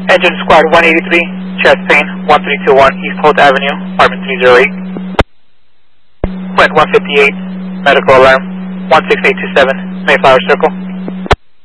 Engine Squad 183, chest pain, 1321 East Holt Avenue, apartment 308. Wind 158, medical alarm, 16827, Mayflower Circle.